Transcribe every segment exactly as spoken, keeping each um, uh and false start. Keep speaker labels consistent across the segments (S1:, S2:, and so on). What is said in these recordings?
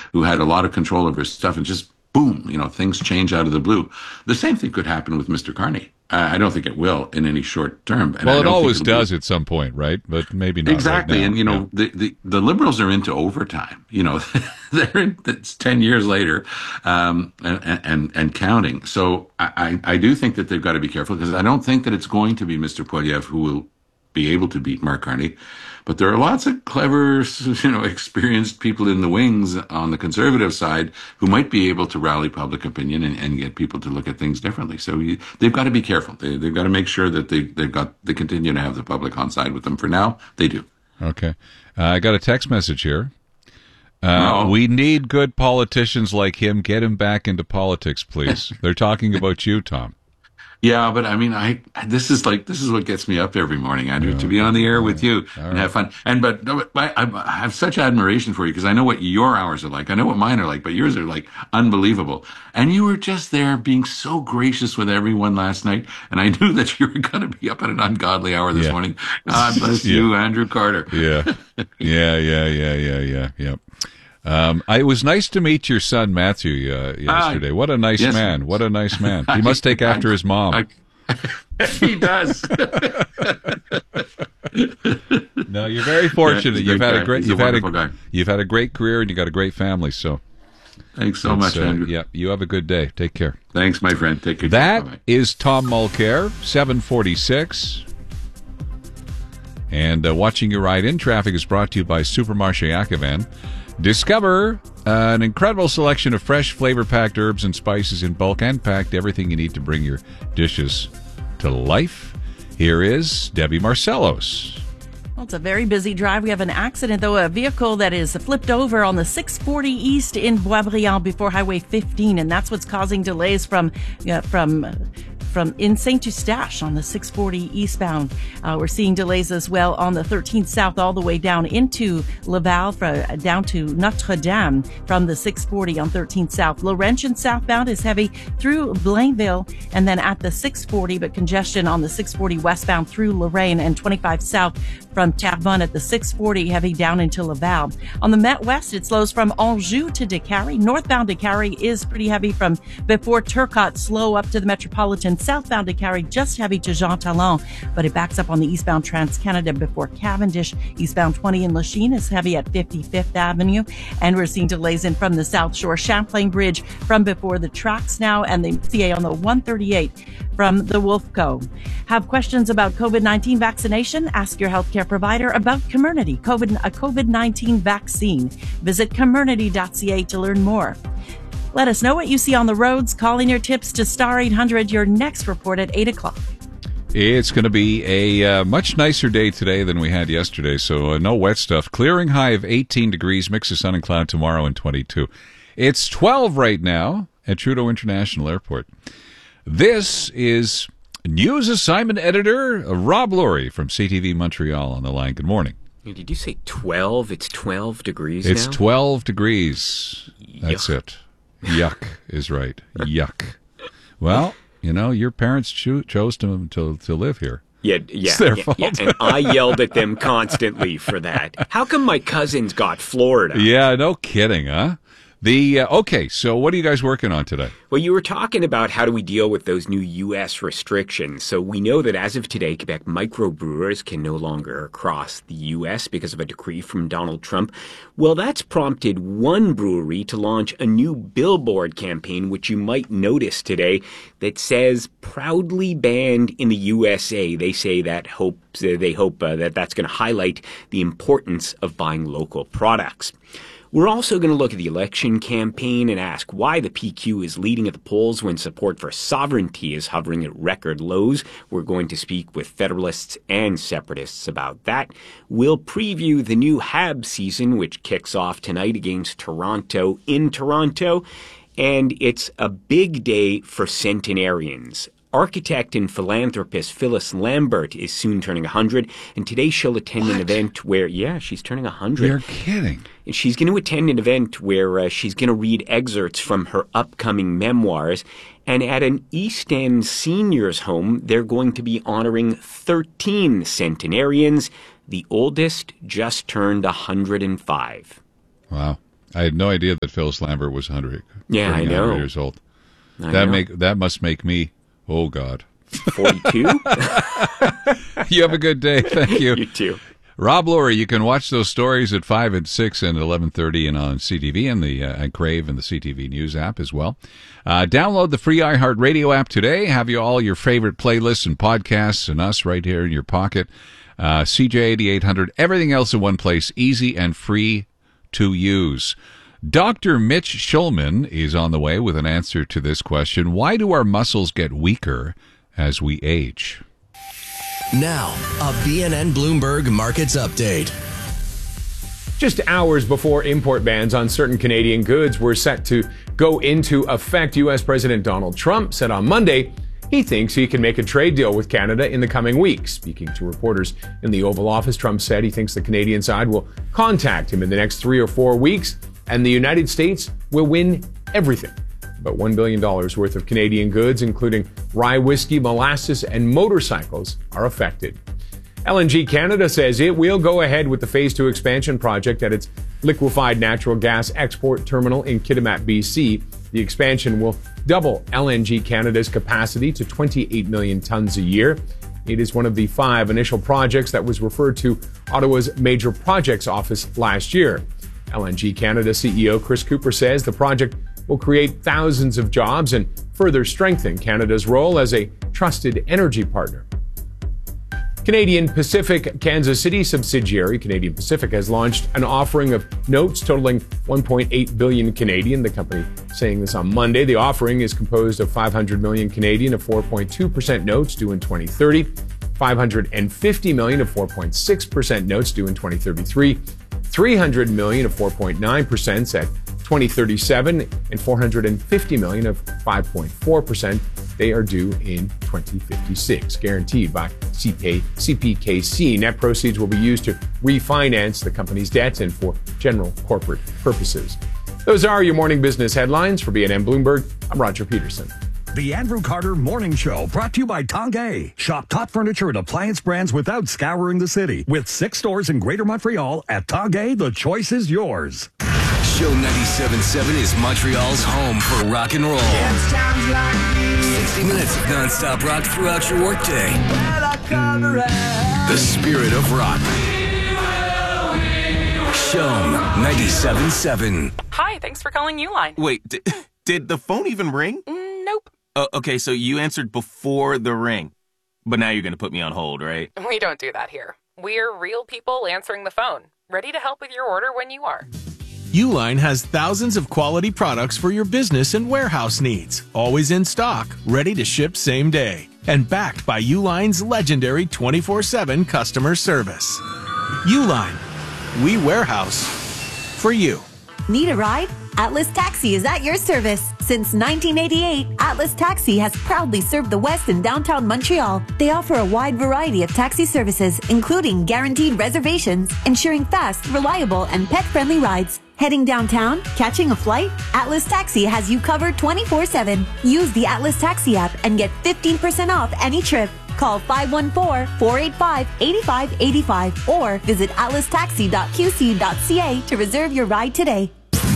S1: who had a lot of control over his stuff, and just boom, you know, things change out of the blue. The same thing could happen with Mister Carney. Uh, I don't think it will in any short term. And
S2: well,
S1: I
S2: it
S1: don't
S2: always does
S1: be...
S2: at some point, right? But maybe not
S1: exactly.
S2: Right now.
S1: And you know, yeah. the, the the Liberals are into overtime. You know, they're in, it's ten years later, um, and, and and counting. So I, I do think that they've got to be careful, because I don't think that it's going to be Mister Poilievre who will be able to beat Mark Carney. But there are lots of clever, you know, experienced people in the wings on the Conservative side who might be able to rally public opinion and, and get people to look at things differently. So you, they've got to be careful. They, they've got to make sure that they, they've got, they continue to have the public on side with them. For now, they do.
S2: Okay. Uh, I got a text message here. Uh, oh. We need good politicians like him. Get him back into politics, please. They're talking about you, Tom.
S1: Yeah, but I mean, I this is like this is what gets me up every morning, Andrew, yeah. to be on the air with you All and right. have fun. And but no, I, I have such admiration for you, because I know what your hours are like. I know what mine are like, but yours are like unbelievable. And you were just there being so gracious with everyone last night, and I knew that you were going to be up at an ungodly hour this yeah. morning. God bless yeah. you, Andrew Carter.
S2: Yeah, yeah, yeah, yeah, yeah, yeah, yeah. Um, I, it was nice to meet your son, Matthew, uh, yesterday. Uh, what a nice yes. man. What a nice man. He must take after I, his mom.
S1: I, he does.
S2: No, you're very fortunate.
S1: Yeah,
S2: you've had
S1: guy.
S2: a great,
S1: he's
S2: you've
S1: a
S2: had a,
S1: guy.
S2: you've had a great career, and you got a great family. So,
S1: thanks so much,
S2: uh,
S1: Andrew.
S2: Yeah, you have a good day. Take care.
S1: Thanks, my friend. Take care.
S2: That
S1: Bye-bye.
S2: is Tom Mulcair, seven forty-six. And uh, watching you ride in traffic is brought to you by Supermarché Acavan. Discover uh, an incredible selection of fresh, flavor-packed herbs and spices in bulk and packed, everything you need to bring your dishes to life. Here is Debbie Marcellos.
S3: Well, it's a very busy drive. We have an accident, though, a vehicle that is flipped over on the six forty East in Boisbriand before Highway fifteen, and that's what's causing delays from uh, from... Uh, From in Saint Eustache on the six forty eastbound. Uh, we're seeing delays as well on the thirteenth South all the way down into Laval, for, uh, down to Notre Dame from the six forty on thirteenth South. Laurentian southbound is heavy through Blainville and then at the six forty, but congestion on the six forty westbound through Lorraine, and twenty-five South from Terrebonne at the six forty, heavy down into Laval. On the Met West, it slows from Anjou to Décarie. Northbound Décarie is pretty heavy from before Turcotte, slow up to the Metropolitan. Southbound Décarie, just heavy to Jean Talon, but it backs up on the eastbound Trans-Canada before Cavendish. Eastbound twenty in Lachine is heavy at fifty-fifth Avenue, and we're seeing delays in from the South Shore. Champlain Bridge from before the tracks now, and the C A on the one thirty-eight from the Wolfco. Have questions about COVID nineteen vaccination? Ask your healthcare provider about Comirnaty, COVID, a COVID nineteen vaccine. Visit comirnaty dot c a to learn more. Let us know what you see on the roads. Calling your tips to Star eight hundred, your next report at eight o'clock.
S2: It's going to be a uh, much nicer day today than we had yesterday, so uh, no wet stuff. Clearing high of eighteen degrees, mix of sun and cloud tomorrow, and twenty-two. It's twelve right now at Trudeau International Airport. This is news assignment editor Rob Lurie from C T V Montreal on the line. Good morning.
S4: Did you say twelve? It's twelve degrees
S2: It's
S4: now?
S2: twelve degrees. That's
S4: Yuck.
S2: it. Yuck is right. Yuck. Well, you know, your parents cho- chose to, to to live here.
S4: Yeah, yeah,
S2: It's their
S4: yeah,
S2: fault.
S4: yeah, and I yelled at them constantly for that. How come my cousins got Florida?
S2: Yeah, no kidding, huh? The uh, okay, so what are you guys working on today?
S4: Well, you were talking about how do we deal with those new U S restrictions. So we know that as of today, Quebec microbrewers can no longer cross the U S because of a decree from Donald Trump. Well, that's prompted one brewery to launch a new billboard campaign, which you might notice today, that says proudly banned in the U S A. They say that hopes uh, they hope uh, that that's going to highlight the importance of buying local products. We're also going to look at the election campaign and ask why the P Q is leading at the polls when support for sovereignty is hovering at record lows. We're going to speak with Federalists and Separatists about that. We'll preview the new Habs season, which kicks off tonight against Toronto in Toronto. And it's a big day for centenarians. Architect and philanthropist Phyllis Lambert is soon turning one hundred, and today she'll attend
S2: What?
S4: an event where, yeah, she's turning one hundred.
S2: You're kidding.
S4: And she's going to attend an event where uh, she's going to read excerpts from her upcoming memoirs. And at an East End seniors home, they're going to be honoring thirteen centenarians. The oldest just turned one hundred five.
S2: Wow. I had no idea that Phyllis Lambert was one hundred.
S4: Yeah, I know.
S2: years old.
S4: I
S2: that
S4: know.
S2: make that must make me. Oh God.
S4: forty-two?
S2: You have a good day. Thank you.
S4: You too.
S2: Rob Lurie, you can watch those stories at five and six and eleven thirty and on C T V and the uh, and Crave and the C T V News app as well. Uh, download the free iHeartRadio app today. Have you all your favorite playlists and podcasts and us right here in your pocket. Uh, C J eighty-eight hundred, everything else in one place, easy and free to use. Doctor Mitch Schulman is on the way with an answer to this question. Why do our muscles get weaker as we age?
S5: Now, a B N N Bloomberg Markets Update.
S6: Just hours before import bans on certain Canadian goods were set to go into effect, U S President Donald Trump said on Monday he thinks he can make a trade deal with Canada in the coming weeks. Speaking to reporters in the Oval Office, Trump said he thinks the Canadian side will contact him in the next three or four weeks, and the United States will win everything. About one billion dollars worth of Canadian goods, including rye whiskey, molasses, and motorcycles, are affected. L N G Canada says it will go ahead with the Phase two expansion project at its liquefied natural gas export terminal in Kitimat, B C. The expansion will double L N G Canada's capacity to twenty-eight million tons a year. It is one of the five initial projects that was referred to Ottawa's Major Projects Office last year. L N G Canada C E O Chris Cooper says the project will create thousands of jobs and further strengthen Canada's role as a trusted energy partner. Canadian Pacific Kansas City subsidiary Canadian Pacific has launched an offering of notes totaling one point eight billion Canadian. The company saying this on Monday. The offering is composed of five hundred million Canadian of four point two percent notes due in twenty thirty, five hundred fifty million of four point six percent notes due in twenty thirty-three, three hundred million of four point nine percent at twenty thirty-seven, and four hundred fifty million of five point four percent. They are due in twenty fifty-six, guaranteed by C P K C. Net proceeds will be used to refinance the company's debt and for general corporate purposes. Those are your morning business headlines. For B N N Bloomberg, I'm Roger Peterson.
S7: The Andrew Carter Morning Show, brought to you by Tanguay. Shop top furniture and appliance brands without scouring the city. With six stores in Greater Montreal, at Tanguay, the choice is yours.
S5: Show ninety-seven point seven is Montreal's home for rock and roll. sixty minutes of non-stop rock throughout your workday. The spirit of rock. Show ninety-seven point seven.
S8: Hi, thanks for calling Uline.
S9: Wait, did, did the phone even ring?
S8: Mm, nope.
S9: Uh, okay, so you answered before the ring. But now you're going to put me on hold, right?
S8: We don't do that here. We're real people answering the phone, ready to help with your order when you are.
S10: Uline has thousands of quality products for your business and warehouse needs, always in stock, ready to ship same day, and backed by Uline's legendary twenty-four seven customer service. Uline, we warehouse for you.
S11: Need a ride? Atlas Taxi is at your service. Since nineteen eighty-eight, Atlas Taxi has proudly served the West and downtown Montreal. They offer a wide variety of taxi services, including guaranteed reservations, ensuring fast, reliable, and pet-friendly rides. Heading downtown? Catching a flight? Atlas Taxi has you covered twenty-four seven. Use the Atlas Taxi app and get fifteen percent off any trip. Call five one four, four eight five, eight five eight five or visit atlas taxi dot q c dot c a to reserve your ride today.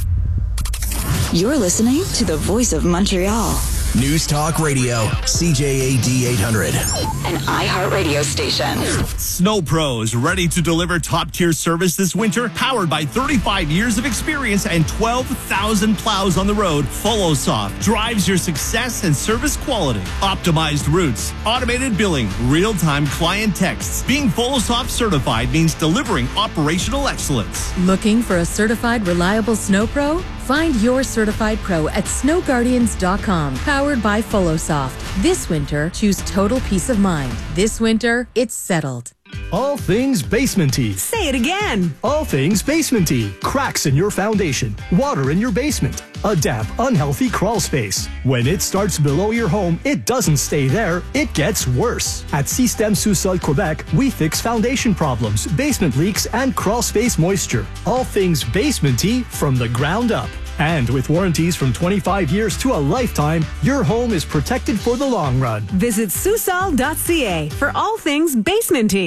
S12: You're listening to the Voice of Montreal.
S5: News Talk Radio, C J A D eight hundred.
S12: An iHeartRadio station.
S10: Snow Pros, ready to deliver top-tier service this winter? Powered by thirty-five years of experience and twelve thousand plows on the road, FoloSoft drives your success and service quality. Optimized routes, automated billing, real-time client texts. Being FoloSoft certified means delivering operational excellence.
S13: Looking for a certified, reliable snow pro? Find your certified pro at snow guardians dot com. Powered by FoloSoft. This winter, choose total peace of mind. This winter, it's settled.
S14: All things basement-y.
S15: Say it again.
S14: All things basement-y. Cracks in your foundation. Water in your basement. A damp, unhealthy crawl space. When it starts below your home, it doesn't stay there. It gets worse. At Système Sous-Sol Quebec, we fix foundation problems, basement leaks, and crawl space moisture. All things basement-y from the ground up. And with warranties from twenty-five years to a lifetime, your home is protected for the long run.
S15: Visit Sous Sol dot c a for all things basement-y.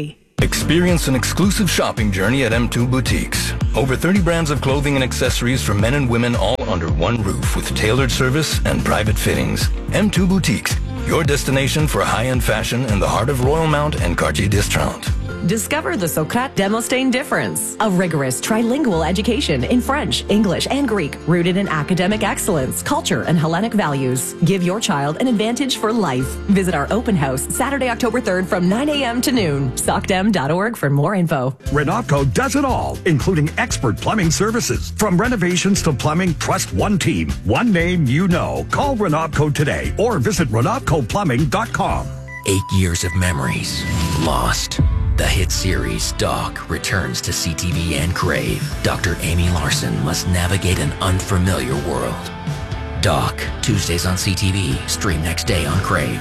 S15: Experience an exclusive shopping journey at M two Boutiques. Over thirty brands of clothing and accessories for men and women all under one roof with tailored service and private fittings. M two Boutiques, your destination for high-end fashion in the heart of Royal Mount and Quartier d'Estrade.
S16: Discover the Socrate Demosthene difference, a rigorous trilingual education in French, English, and Greek, rooted in academic excellence, culture, and Hellenic values. Give your child an advantage for life. Visit our open house Saturday, October third from nine a.m. to noon. socdem dot org for more info.
S7: Renopco does it all, including expert plumbing services. From renovations to plumbing, trust one team, one name you know. Call Renopco today or visit renopco plumbing dot com.
S17: Eight years of memories lost. The hit series Doc returns to C T V and Crave. Doctor Amy Larson must navigate an unfamiliar world. Doc, Tuesdays on C T V, stream next day on Crave.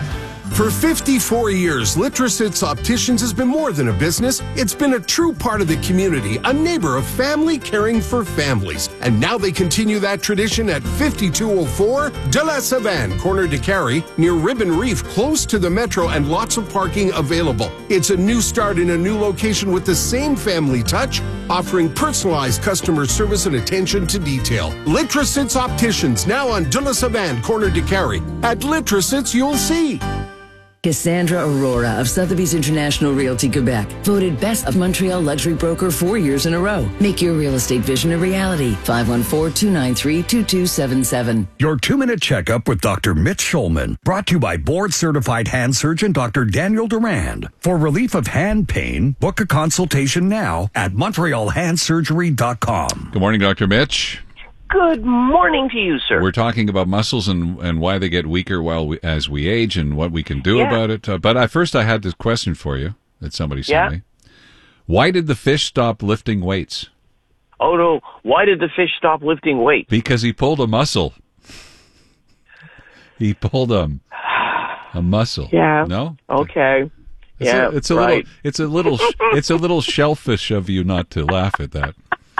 S18: For fifty-four years, Litrosits Opticians has been more than a business. It's been a true part of the community, a neighbor of family caring for families. And now they continue that tradition at fifty-two oh four De La Savane, corner de Carrie, near Ribbon Reef, close to the metro and lots of parking available. It's a new start in a new location with the same family touch, offering personalized customer service and attention to detail. Litrosits Opticians, now on De La Savane, corner de Carrie. At Litrosits, you'll see.
S19: Cassandra Aurora of Sotheby's International Realty Quebec, voted Best of Montreal Luxury Broker four years in a row. Make your real estate vision a reality. five one four, two nine three, two two seven seven.
S7: Your two-minute checkup with Doctor Mitch Schulman, brought to you by board-certified hand surgeon Doctor Daniel Durand. For relief of hand pain, book a consultation now at montreal hand surgery dot com.
S2: Good morning, Doctor Mitch.
S20: Good morning to you, sir.
S2: We're talking about muscles and, and why they get weaker while we, as we age and what we can do
S20: yeah.
S2: about it. Uh, but I, first, I had this question for you that somebody sent
S20: yeah.
S2: me. Why did the fish stop lifting weights?
S20: Oh, no. Why did the fish stop lifting weights?
S2: Because he pulled a muscle. He pulled a, a muscle.
S20: Yeah.
S2: No?
S20: Okay.
S2: It's
S20: yeah.
S2: A, it's a
S20: right.
S2: little. It's a little. It's a little shellfish of you not to laugh at that.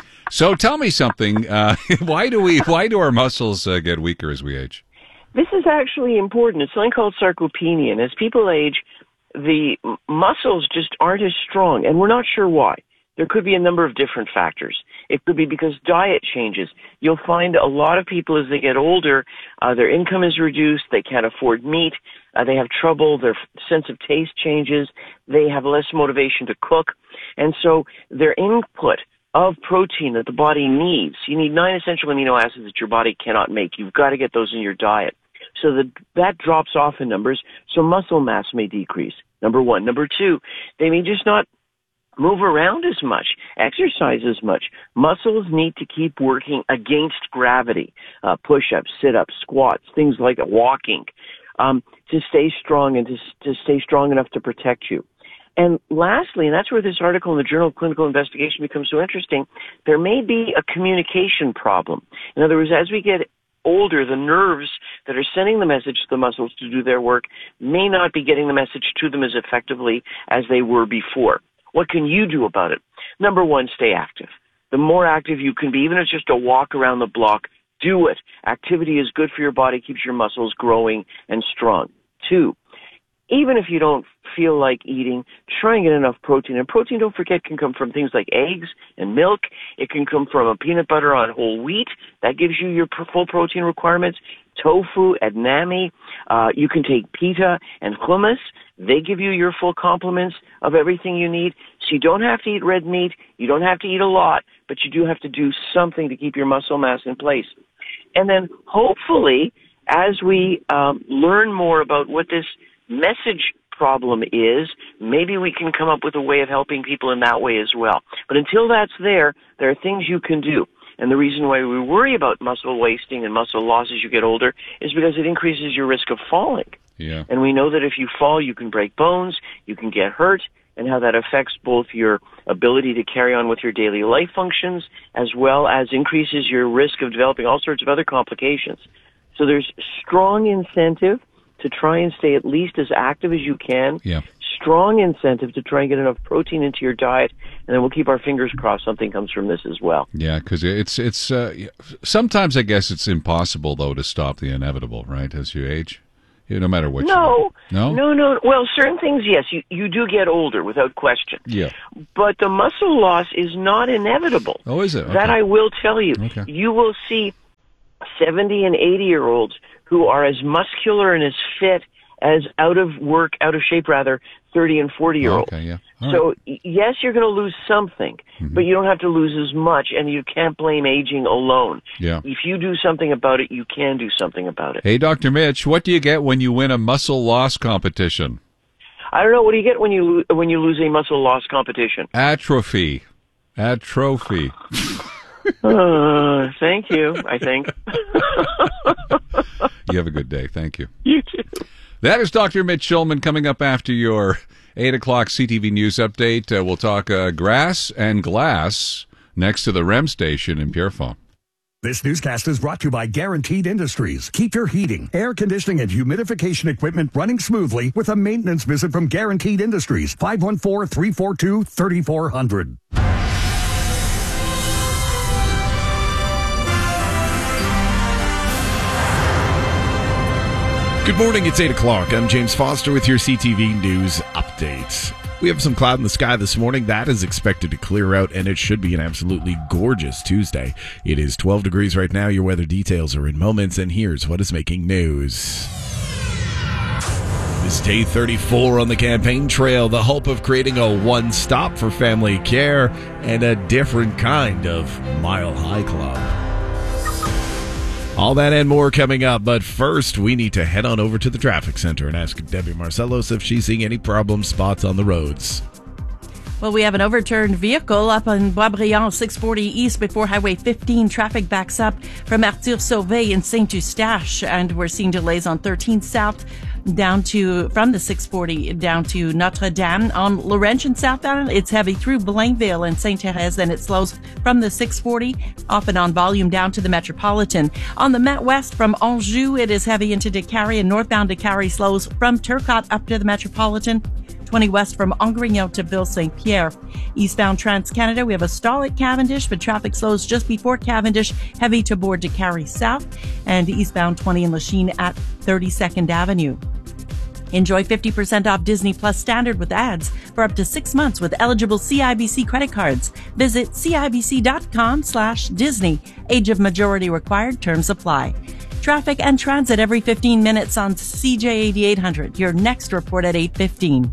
S2: So tell me something. Uh, why do we? Why do our muscles uh, get weaker as we age?
S20: This is actually important. It's something called sarcopenia. And as people age, the muscles just aren't as strong, and we're not sure why. There could be a number of different factors. It could be because diet changes. You'll find a lot of people as they get older, uh, their income is reduced, they can't afford meat, uh, they have trouble, their sense of taste changes, they have less motivation to cook, and so their input of protein that the body needs. You need nine essential amino acids that your body cannot make. You've got to get those in your diet. So that that drops off in numbers, so muscle mass may decrease, number one. Number two, they may just not move around as much, exercise as much. Muscles need to keep working against gravity, uh, push-ups, sit-ups, squats, things like walking, um, to stay strong and to, to stay strong enough to protect you. And lastly, and that's where this article in the Journal of Clinical Investigation becomes so interesting, there may be a communication problem. In other words, as we get older, the nerves that are sending the message to the muscles to do their work may not be getting the message to them as effectively as they were before. What can you do about it? Number one, stay active. The more active you can be, even if it's just a walk around the block, do it. Activity is good for your body, keeps your muscles growing and strong. Two, even if you don't feel like eating, try and get enough protein. And protein, don't forget, can come from things like eggs and milk. It can come from a peanut butter on whole wheat. That gives you your full protein requirements. Tofu, edamame. Uh, you can take pita and hummus. They give you your full complements of everything you need. So you don't have to eat red meat. You don't have to eat a lot, but you do have to do something to keep your muscle mass in place. And then hopefully, as we um, learn more about what this message problem is, maybe we can come up with a way of helping people in that way as well. But until that's there, there are things you can do. And the reason why we worry about muscle wasting and muscle loss as you get older is because it increases your risk of falling.
S2: Yeah.
S20: And we know that if you fall, you can break bones, you can get hurt, and how that affects both your ability to carry on with your daily life functions as well as increases your risk of developing all sorts of other complications. So there's strong incentive to try and stay at least as active as you can.
S2: Yeah.
S20: Strong incentive to try and get enough protein into your diet, and then we'll keep our fingers crossed something comes from this as well.
S2: Yeah, because it's it's uh, sometimes I guess it's impossible though to stop the inevitable, right? As you age, no matter what.
S20: No,
S2: you no,
S20: no, no. Well, certain things, yes, you you do get older without question.
S2: Yeah,
S20: but the muscle loss is not inevitable.
S2: Oh, is it? Okay.
S20: That I will tell you.
S2: Okay.
S20: You will see seventy and eighty year olds who are as muscular and as fit as out of work, out of shape rather, thirty and forty year olds.
S2: Okay, yeah. All
S20: so
S2: right.
S20: y- yes, you're going to lose something,
S2: mm-hmm.
S20: but you don't have to lose as much, and you can't blame aging alone.
S2: Yeah.
S20: If you do something about it, you can do something about it.
S2: Hey, Doctor Mitch, what do you get when you win a muscle loss competition?
S20: I don't know. What do you get when you lo- when you lose a muscle loss competition?
S2: Atrophy. Atrophy.
S20: uh, thank you, I think.
S2: You have a good day. Thank you.
S20: You too.
S2: That is Doctor Mitch Schulman coming up after your eight o'clock C T V News update. Uh, we'll talk uh, grass and glass next to the R E M station in Pierrefonds.
S7: This newscast is brought to you by Guaranteed Industries. Keep your heating, air conditioning, and humidification equipment running smoothly with a maintenance visit from Guaranteed Industries. five one four, three four two, three four zero zero.
S21: Good morning, it's eight o'clock. I'm James Foster with your C T V News update. We have some cloud in the sky this morning. That is expected to clear out, and it should be an absolutely gorgeous Tuesday. It is twelve degrees right now. Your weather details are in moments, and here's what is making news. This day thirty-four on the campaign trail, the hope of creating a one-stop for family care and a different kind of Mile High Club. All that and more coming up, but first we need to head on over to the traffic center and ask Debbie Marcellos if she's seeing any problem spots on the roads.
S3: Well, we have an overturned vehicle up on Boisbriand, six forty East before Highway fifteen. Traffic backs up from Arthur Sauvé in Saint-Eustache, and we're seeing delays on thirteen South down to, from the six forty down to Notre Dame. On Laurentian southbound, it's heavy through Blainville and Saint-Thérèse, and it slows from the six forty off and on volume down to the Metropolitan. On the Met West from Anjou, it is heavy into Décarie, and northbound Décarie slows from Turcotte up to the Metropolitan. twenty west from Angrignon to Ville-Saint-Pierre. Eastbound Trans-Canada, we have a stall at Cavendish, but traffic slows just before Cavendish, heavy to board Décarie South, and eastbound twenty in Lachine at thirty-second Avenue. Enjoy fifty percent off Disney Plus Standard with ads for up to six months with eligible C I B C credit cards. Visit cibc.com slash Disney. Age of majority required. Terms apply. Traffic and transit every fifteen minutes on C J eighty-eight hundred. Your next report at eight fifteen.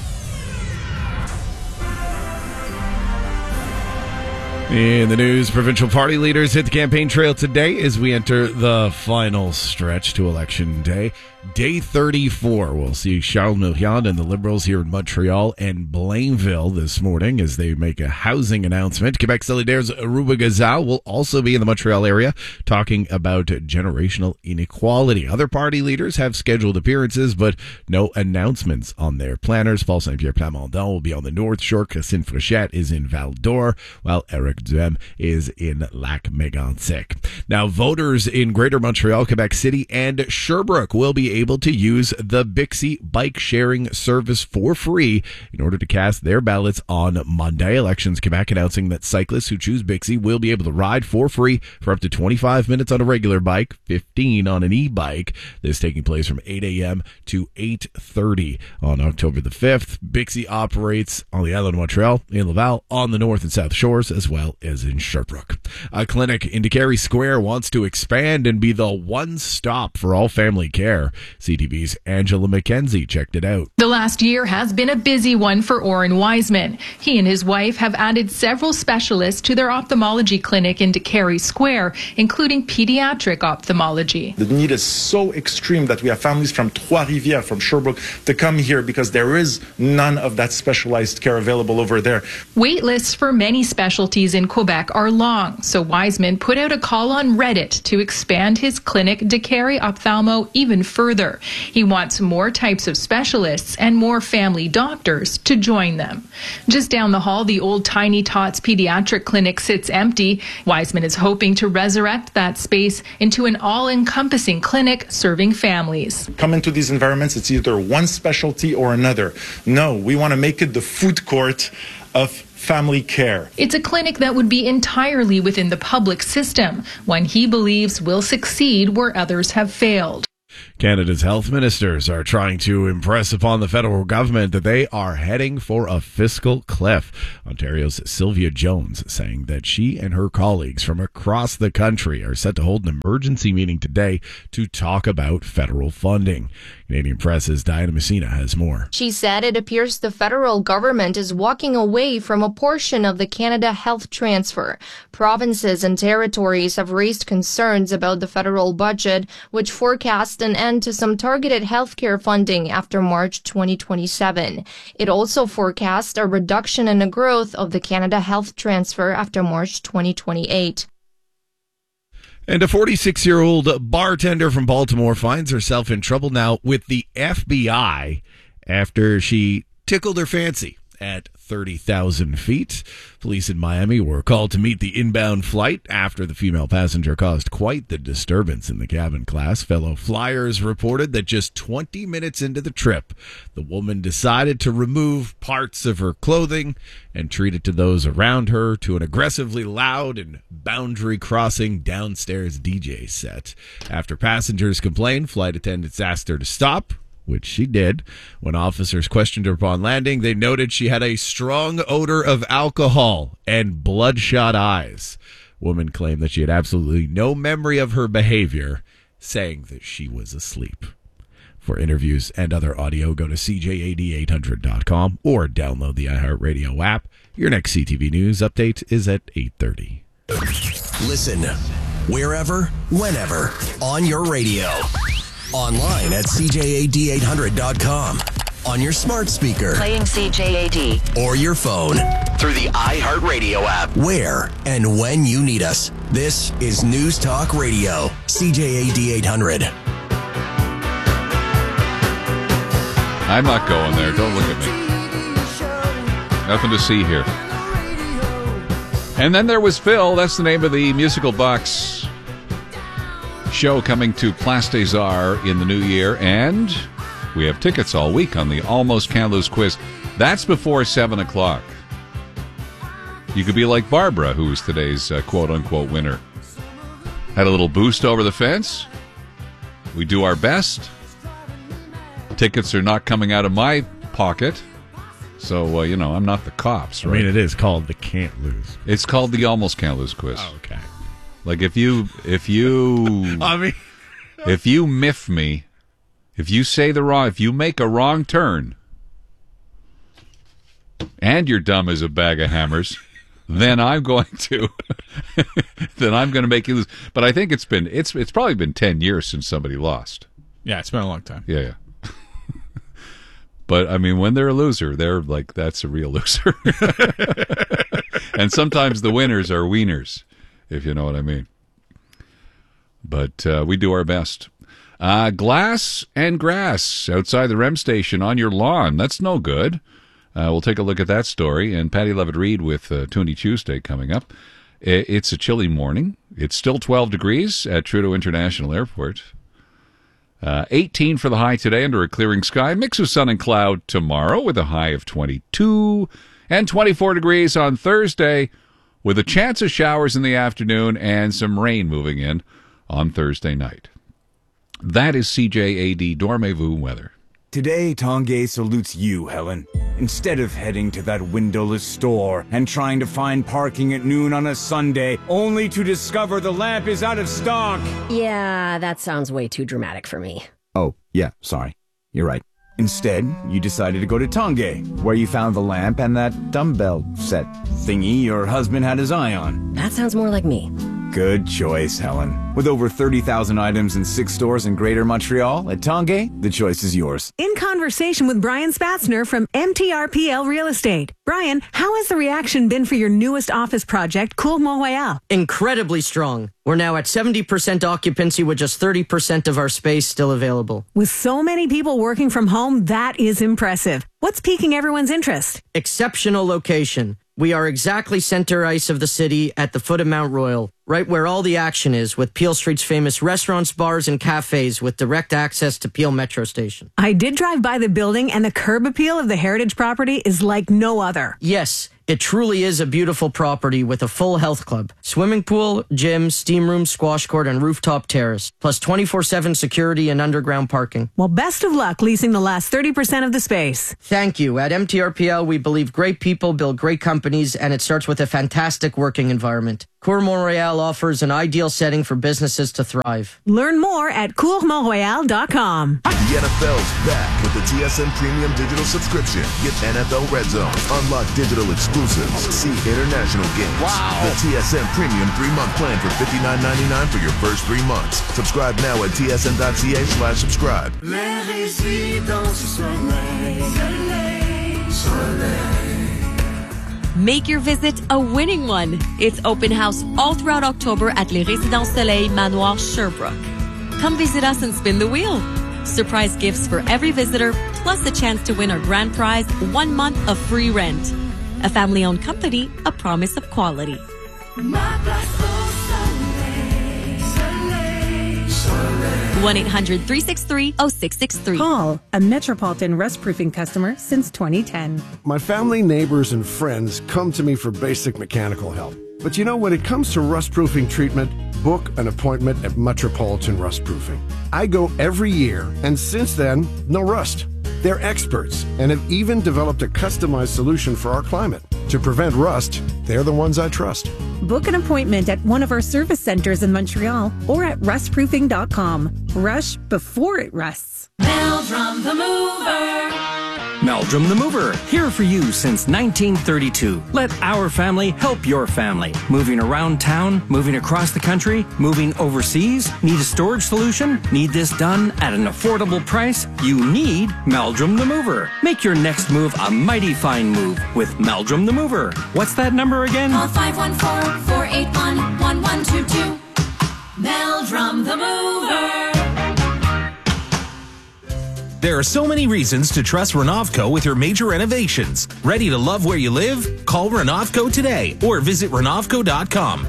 S21: In the news, provincial party leaders hit the campaign trail today as we enter the final stretch to Election Day. Day thirty-four, we'll see Charles Mériand and the Liberals here in Montreal and Blainville this morning as they make a housing announcement. Quebec Solidaires' Aruba Gazal will also be in the Montreal area talking about generational inequality. Other party leaders have scheduled appearances, but no announcements on their planners. Paul Saint-Pierre Plamondon will be on the North Shore. Christine Fréchette is in Val-d'Or, while Eric Duhem is in Lac-Mégantic. Now, voters in Greater Montreal, Quebec City, and Sherbrooke will be able to use the Bixi bike sharing service for free in order to cast their ballots on Monday. Elections Quebec announcing that cyclists who choose Bixi will be able to ride for free for up to twenty-five minutes on a regular bike, fifteen on an e-bike. This taking place from eight a.m. to eight thirty on October the fifth. Bixi operates on the island of Montreal, in Laval, on the North and South Shores, as well as in Sherbrooke. A clinic in Décarie Square wants to expand and be the one stop for all family care. C T V's Angela McKenzie checked it out.
S22: The last year has been a busy one for Oren Wiseman. He and his wife have added several specialists to their ophthalmology clinic in Décarie Square, including pediatric ophthalmology.
S23: The need is so extreme that we have families from Trois-Rivières, from Sherbrooke, to come here because there is none of that specialized care available over there.
S22: Wait lists for many specialties in Quebec are long, so Wiseman put out a call on Reddit to expand his clinic Décarie Ophthalmo even further. He wants more types of specialists and more family doctors to join them. Just down the hall, the old Tiny Tots pediatric clinic sits empty. Wiseman is hoping to resurrect that space into an all-encompassing clinic serving families.
S23: Come into these environments, it's either one specialty or another. No, we want to make it the food court of family care.
S22: It's a clinic that would be entirely within the public system, one he believes will succeed where others have failed.
S21: Canada's health ministers are trying to impress upon the federal government that they are heading for a fiscal cliff. Ontario's Sylvia Jones saying that she and her colleagues from across the country are set to hold an emergency meeting today to talk about federal funding. Canadian Press's Diana Messina has more.
S1: She said it appears the federal government is walking away from a portion of the Canada Health Transfer. Provinces and territories have raised concerns about the federal budget, which forecast an end to some targeted healthcare funding after March twenty twenty-seven. It also forecast a reduction in the growth of the Canada Health Transfer after March twenty twenty-eight.
S21: And a forty-six-year-old bartender from Baltimore finds herself in trouble now with the F B I after she tickled her fancy at thirty thousand feet. Police in Miami were called to meet the inbound flight after the female passenger caused quite the disturbance in the cabin class. Fellow flyers reported that just twenty minutes into the trip, the woman decided to remove parts of her clothing and treat it to those around her to an aggressively loud and boundary-crossing downstairs D J set. After passengers complained, flight attendants asked her to stop, which she did. When officers questioned her upon landing, they noted she had a strong odor of alcohol and bloodshot eyes. Woman claimed that she had absolutely no memory of her behavior, saying that she was asleep. For interviews and other audio, go to C J A D eight hundred dot com or download the iHeartRadio app. Your next C T V News update is at eight thirty.
S5: Listen wherever, whenever, on your radio. Online at C J A D eight hundred dot com. On your smart speaker.
S11: Playing C J A D.
S5: Or your phone. Through the iHeartRadio app. Where and when you need us. This is News Talk Radio. C J A D eight hundred.
S2: I'm not going there. Don't look at me. Nothing to see here. And then there was Phil. That's the name of the Musical Box show coming to Place des Arts in the new year. And we have tickets all week on the Almost Can't Lose quiz. That's before seven o'clock. You could be like Barbara, who was today's uh, quote-unquote winner. Had a little boost over the fence. We do our best. Tickets are not coming out of my pocket. So, uh, you know, I'm not the cops, right?
S21: I mean, it is called the Can't Lose.
S2: It's called the Almost Can't Lose quiz.
S21: Oh, okay.
S2: Like, if you, if you,
S21: I mean,
S2: if you miff me, if you say the wrong, if you make a wrong turn, and you're dumb as a bag of hammers, then I'm going to, then I'm going to make you lose. But I think it's been, it's, it's probably been ten years since somebody lost.
S4: Yeah, it's been a long time.
S2: Yeah, yeah. But, I mean, when they're a loser, they're like, that's a real loser. And sometimes the winners are wieners, if you know what I mean. But uh, we do our best. Uh, glass and grass outside the R E M station on your lawn. That's no good. Uh, we'll take a look at that story. And Patty Levitt-Reid with uh, Toonie Tuesday coming up. It's a chilly morning. It's still twelve degrees at Trudeau International Airport. Uh, eighteen for the high today under a clearing sky. Mix of sun and cloud tomorrow with a high of twenty-two. And twenty-four degrees on Thursday with a chance of showers in the afternoon and some rain moving in on Thursday night. That is C J A D Dormez-vous weather.
S6: Today, Tanguay salutes you, Helen. Instead of heading to that windowless store and trying to find parking at noon on a Sunday, only to discover the lamp is out of stock.
S24: Yeah, that sounds way too dramatic for me.
S6: Oh, yeah, sorry. You're right. Instead, you decided to go to Tanguay, where you found the lamp and that dumbbell set thingy your husband had his eye on.
S24: That sounds more like me.
S6: Good choice, Helen. With over thirty thousand items in six stores in Greater Montreal, at Tanguay, the choice is yours.
S25: In conversation with Brian Spatzner from M T R P L Real Estate. Brian, how has the reaction been for your newest office project, Cour Mont-Royal?
S26: Incredibly strong. We're now at seventy percent occupancy with just thirty percent of our space still available.
S25: With so many people working from home, that is impressive. What's piquing everyone's interest?
S26: Exceptional location. We are exactly center ice of the city at the foot of Mount Royal. right where all the action is, with Peel Street's famous restaurants, bars, and cafes with direct access to Peel Metro Station.
S25: I did drive by the building, and the curb appeal of the heritage property is like no other.
S26: Yes, it truly is a beautiful property with a full health club, swimming pool, gym, steam room, squash court, and rooftop terrace, plus twenty-four seven security and underground parking.
S25: Well, best of luck leasing the last thirty percent of the space.
S26: Thank you. At M T R P L, we believe great people build great companies, and it starts with a fantastic working environment. Cour Montreal offers an ideal setting for businesses to thrive.
S25: Learn more at cour mont royal dot com.
S4: The N F L's back with the T S N Premium Digital Subscription. Get N F L Red Zone, unlock digital exclusives, see international games. Wow! The T S N Premium three-month plan for fifty-nine ninety-nine for your first three months. Subscribe now at T S N dot C A slash subscribe.
S8: Les résidences Soleil, Soleil, Soleil.
S9: Make your visit a winning one. It's open house all throughout October at Les Résidences Soleil Manoir Sherbrooke. Come visit us and spin the wheel. Surprise gifts for every visitor, plus a chance to win our grand prize, one month of free rent. A family-owned company, a promise of quality. one eight hundred three six three oh six six three.
S10: Paul, a Metropolitan Rust Proofing customer since twenty ten.
S12: My family, neighbors, and friends come to me for basic mechanical help. But you know, when it comes to rust proofing treatment, book an appointment at Metropolitan Rust Proofing. I go every year, and since then, no rust. They're experts and have even developed a customized solution for our climate. To prevent rust, they're the ones I trust.
S10: Book an appointment at one of our service centers in Montreal or at rust proofing dot com. Rush before it rusts.
S8: Meldrum the Mover.
S13: Meldrum the Mover, here for you since nineteen thirty-two. Let our family help your family. Moving around town, moving across the country, moving overseas. Need a storage solution? Need this done at an affordable price? You need Meldrum the Mover. Make your next move a mighty fine move with Meldrum the Mover. What's that number again?
S8: Call five one four, four eight one, one one two two. Meldrum the Mover.
S27: There are so many reasons to trust Renovco with your major renovations. Ready to love where you live? Call Renovco today or visit Renovco dot com.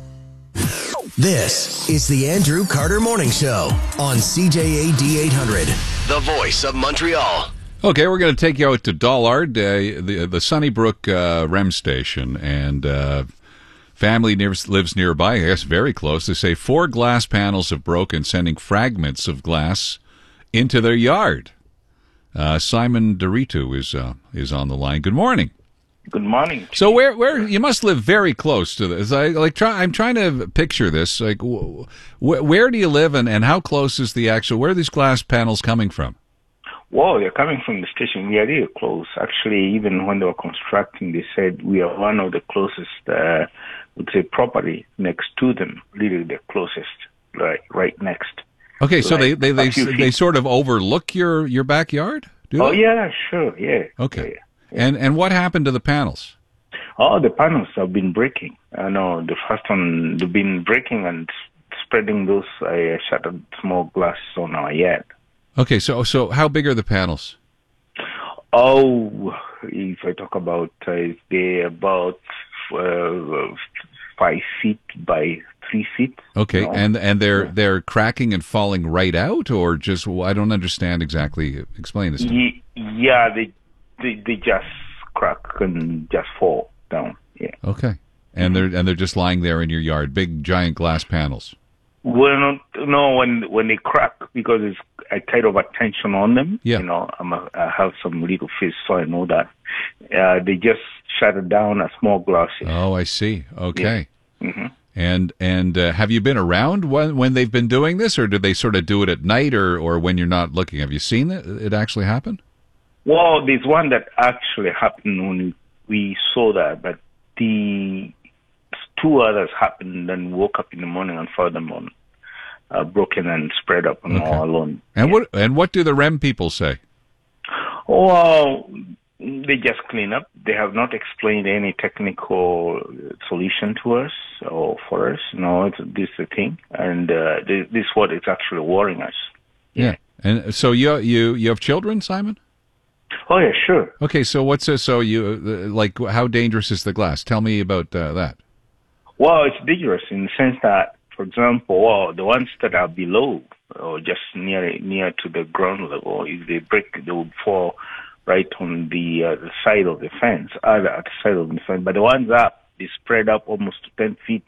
S5: This is the Andrew Carter Morning Show on C J A D eight hundred, the voice of Montreal.
S2: Okay, we're going to take you out to Dollard, uh, the the Sunnybrook uh, R E M station, and uh, family near, lives nearby, I guess very close. They say four glass panels have broken, sending fragments of glass into their yard. Uh, Simon Doritu is uh, is on the line. Good morning.
S28: Good morning.
S2: So where where you must live very close to this. I like try. I'm trying to picture this. Like, wh- where do you live, and, and how close is the actual? Where are these glass panels coming from?
S28: Well, they're coming from the station. We are really close. Actually, even when they were constructing, they said we are one of the closest, uh, would say, property next to them. Really, the closest, right, right next.
S2: Okay, so
S28: like
S2: they they they, they
S28: feet.
S2: sort of overlook your, your backyard? Do
S28: Oh
S2: they?
S28: yeah, sure, yeah.
S2: Okay.
S28: Yeah, yeah.
S2: And and what happened to the panels?
S28: Oh, the panels have been breaking. I know the first one they've been breaking and spreading those uh, shattered small glass on our yard.
S2: Okay, so so how big are the panels?
S28: Oh, if I talk about, uh, they're about uh, five feet by three feet.
S2: Okay,
S28: you know?
S2: and and they're they're cracking and falling right out, or just I don't understand exactly. Explain this. To me.
S28: Ye- yeah, they, they they just crack and just fall down. Yeah.
S2: Okay, and they're and they're just lying there in your yard, big giant glass panels.
S28: Well, no, no, when when they crack because it's a kind of a tension on them.
S2: Yeah.
S28: You know, I'm a, I have some little fish, so I know that. Uh, they just shut it down as small glasses.
S2: Oh, I see. Okay.
S28: Yeah. Mm-hmm.
S2: And and uh, have you been around when when they've been doing this, or do they sort of do it at night, or, or when you're not looking? Have you seen it, it actually happen?
S28: Well, there's one that actually happened when we saw that, but the two others happened and woke up in the morning and found them on uh, broken and spread up and
S2: Okay.
S28: all alone.
S2: And what and what do the R E M people say?
S28: Well, they just clean up. They have not explained any technical solution to us or for us. No, it's, this is the thing, and uh, this, this is what is actually worrying us.
S2: Yeah. And so you you you have children, Simon?
S28: Oh yeah, sure.
S2: Okay, so what's this? So you uh, like how dangerous is the glass? Tell me about uh, that.
S28: Well, it's dangerous in the sense that, for example, well, the ones that are below or just near near to the ground level, if they break, they would fall right on the, uh, the side of the fence, either at the side of the fence. But the ones up, they spread up almost ten feet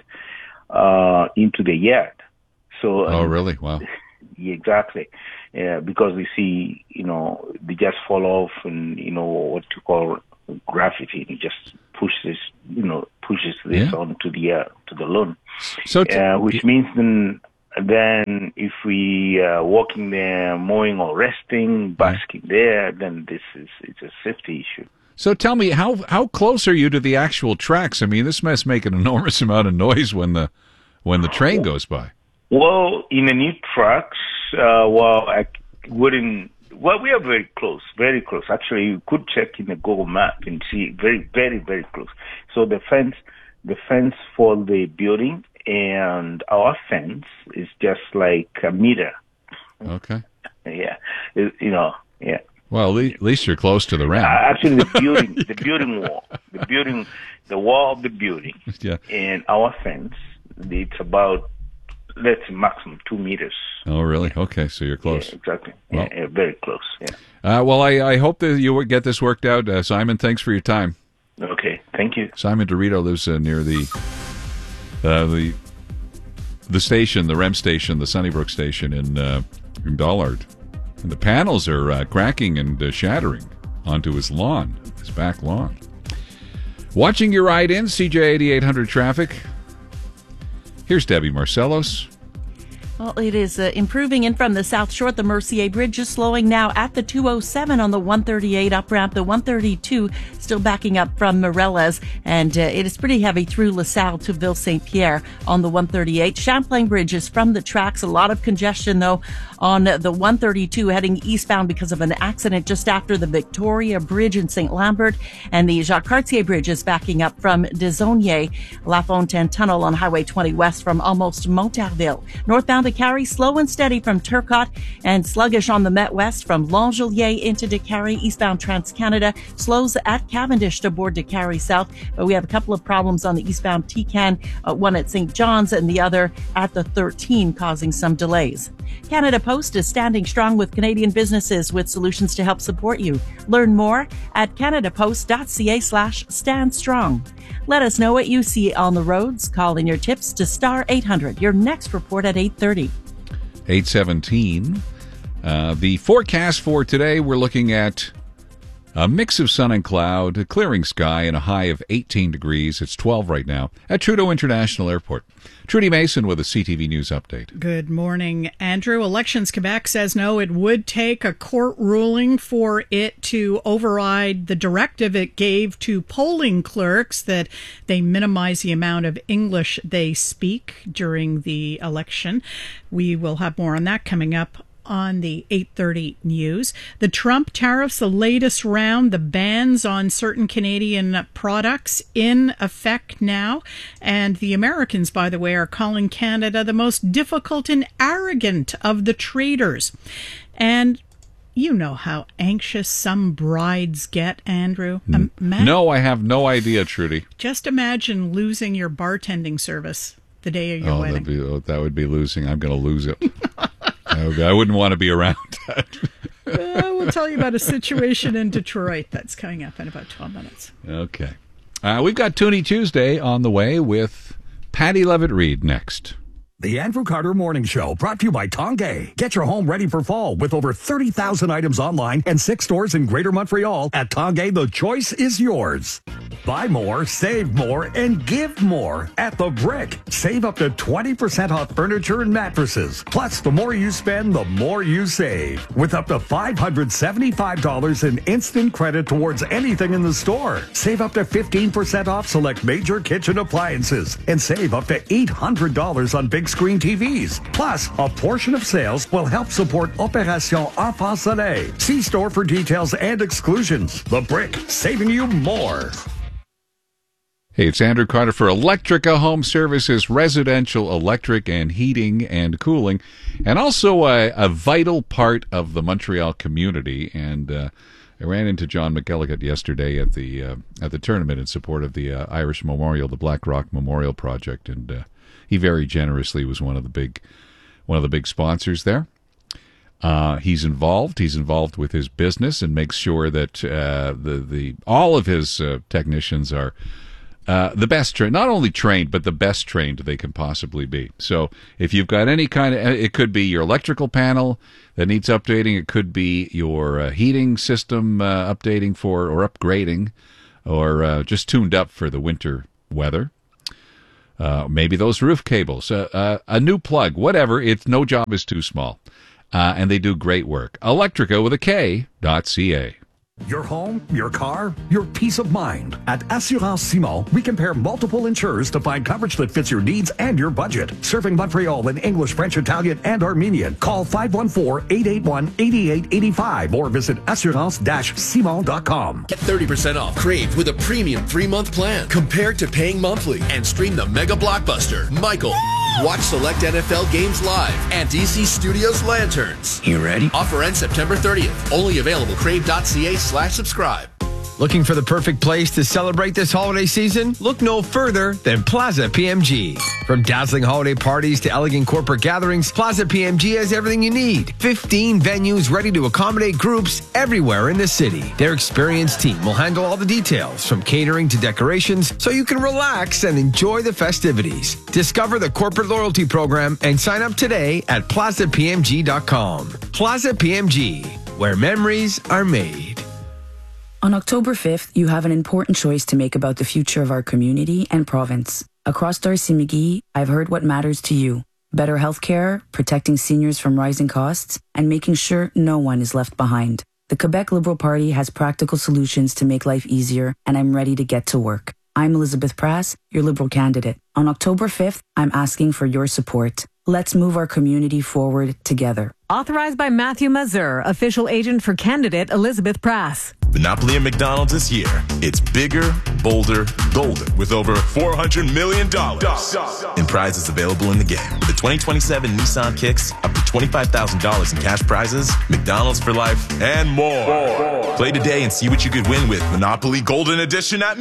S28: uh, into the yard. So.
S2: Oh,
S28: um,
S2: really? Wow.
S28: Yeah, exactly. Yeah, because we see, you know, they just fall off and, you know, what you call graffiti. It just pushes, you know, pushes this
S2: Yeah.
S28: onto the, uh, to the lawn.
S2: So t-
S28: uh, which means then, then if we are uh, walking there, mowing or resting, basking there, then this is, it's a safety issue.
S2: So tell me, how how close are you to the actual tracks? I mean, this must make an enormous amount of noise when the when the train goes by.
S28: Well, in the new trucks, uh, well, I wouldn't. Well, we are very close, very close. Actually, you could check in the Google map and see very, very, very close. So the fence, the fence for the building and our fence is just like a meter.
S2: Okay.
S28: Yeah, it, you know, yeah.
S2: Well, at le- at least you're close to the ramp.
S28: Uh, actually, the building, the building wall, the building, the wall of the building,
S2: Yeah.
S28: and our fence, it's about, let's say, maximum two meters.
S2: Oh, really? Okay, so you're close.
S28: Yeah, exactly.
S2: Well-
S28: yeah, yeah, very close. Yeah.
S2: Uh, well, I, I hope that you will get this worked out. Uh, Simon, thanks for your time.
S28: Okay, thank you.
S2: Simon Dorito lives uh, near the uh, the the station, the R E M station, the Sunnybrook station in, uh, in Dollard. And the panels are uh, cracking and uh, shattering onto his lawn, his back lawn. Watching your ride in, C J eighty-eight hundred traffic. Here's Debbie Marcellos.
S3: Well, it is uh, improving in from the South Shore. The Mercier Bridge is slowing now at the two oh seven on the one thirty-eight up ramp. The one thirty-two still backing up from Morella's, and uh, it is pretty heavy through LaSalle to Ville Saint Pierre on the one thirty-eight. Champlain Bridge is from the tracks. A lot of congestion, though, on the one thirty-two heading eastbound because of an accident just after the Victoria Bridge in Saint Lambert, and the Jacques Cartier Bridge is backing up from Desaulniers. La Fontaine Tunnel on Highway twenty west from almost Montarville. Northbound to Carrie, slow and steady from Turcotte, and sluggish on the Met West from L'Angelier into DeCarry. Eastbound Trans-Canada slows at Cavendish to board DeCarry South, but we have a couple of problems on the eastbound T C A N, uh, one at Saint John's and the other at the thirteen, causing some delays. Canada Post is standing strong with Canadian businesses with solutions to help support you. Learn more at canadapost.ca slash stand strong. Let us know what you see on the roads. Call in your tips to star eight hundred. Your next report at eight thirty.
S2: eight seventeen. Uh, the forecast for today, we're looking at a mix of sun and cloud, a clearing sky, and a high of eighteen degrees. It's twelve right now at Trudeau International Airport. Trudy Mason with a C T V News update.
S7: Good morning, Andrew. Elections Quebec says no, it would take a court ruling for it to override the directive it gave to polling clerks that they minimize the amount of English they speak during the election. We will have more on that coming up on the eight thirty news. The Trump tariffs, the latest round, the bans on certain Canadian products in effect now. And the Americans, by the way, are calling Canada the most difficult and arrogant of the traders. And you know how anxious some brides get, Andrew. Ima-
S2: No, I have no idea, Trudy.
S7: Just imagine losing your bartending service the day of your
S2: Oh,
S7: wedding.
S2: that'd be, oh, that would be losing. I'm going to lose it. I would- I wouldn't want to be around that.
S7: Uh, we'll tell you about a situation in Detroit that's coming up in about twelve minutes.
S2: Okay. Uh, we've got Toonie Tuesday on the way with Patty Levitt-Reid next.
S14: The Andrew Carter Morning Show, brought to you by Tongay. Get your home ready for fall with over thirty thousand items online and six stores in Greater Montreal. At Tongay, the choice is yours. Buy more, save more, and give more at The Brick. Save up to twenty percent off furniture and mattresses. Plus, the more you spend, the more you save. With up to five hundred seventy-five dollars in instant credit towards anything in the store. Save up to fifteen percent off select major kitchen appliances. And save up to eight hundred dollars on big screen T Vs. Plus, a portion of sales will help support Opération Enfant Soleil. See store for details and exclusions. The Brick, saving you more.
S2: Hey, it's Andrew Carter for Electrica Home Services, residential electric and heating and cooling, and also a, a vital part of the Montreal community. And uh, I ran into John McElligott yesterday at the uh, at the tournament in support of the uh, Irish Memorial, the Black Rock Memorial Project, and uh, he very generously was one of the big one of the big sponsors there. Uh, he's involved. He's involved with his business and makes sure that uh, the the all of his uh, technicians are uh, the best trained, not only trained but the best trained they can possibly be. So if you've got any kind of, it could be your electrical panel that needs updating. It could be your uh, heating system uh, updating for or upgrading, or uh, just tuned up for the winter weather. Uh, maybe those roof cables, uh, uh, a new plug, whatever. It's no job is too small. Uh, and they do great work. Electrica with a K dot C A.
S14: Your home, your car, your peace of mind. At Assurance Simon, we compare multiple insurers to find coverage that fits your needs and your budget. Serving Montreal in English, French, Italian, and Armenian. Call five one four, eight eight one, eight eight eight five or visit assurance dash simon dot com.
S15: Get thirty percent off Crave with a premium three-month plan compared to paying monthly, and stream the mega blockbuster, Michael. Watch select N F L games live and D C Studios Lanterns.
S13: You ready?
S15: Offer ends September thirtieth. Only available crave dot C A slash subscribe.
S16: Looking for the perfect place to celebrate this holiday season? Look no further than Plaza P M G. From dazzling holiday parties to elegant corporate gatherings, Plaza P M G has everything you need. fifteen venues ready to accommodate groups everywhere in the city. Their experienced team will handle all the details, from catering to decorations, so you can relax and enjoy the festivities. Discover the corporate loyalty program and sign up today at plaza p m g dot com. Plaza P M G, where memories are made.
S17: On October fifth, you have an important choice to make about the future of our community and province. Across Darcy-McGee, I've heard what matters to you. Better healthcare, protecting seniors from rising costs, and making sure no one is left behind. The Quebec Liberal Party has practical solutions to make life easier, and I'm ready to get to work. I'm Elizabeth Prass, your Liberal candidate. On October fifth, I'm asking for your support. Let's move our community forward together.
S25: Authorized by Matthew Mazur, official agent for candidate Elizabeth Prass.
S18: Monopoly at McDonald's this year. It's bigger, bolder, golden, with over four hundred million dollars in prizes available in the game. With the twenty twenty-seven Nissan Kicks, up to twenty-five thousand dollars in cash prizes, McDonald's for life, and more. more. Play today and see what you could win with Monopoly Golden Edition at